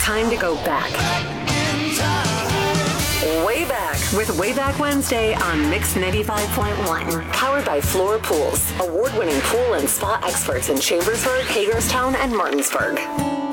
time to go back. Way Back with Way Back Wednesday on Mix 95.1. Powered by Floor Pools, award-winning pool and spa experts in Chambersburg, Hagerstown, and Martinsburg.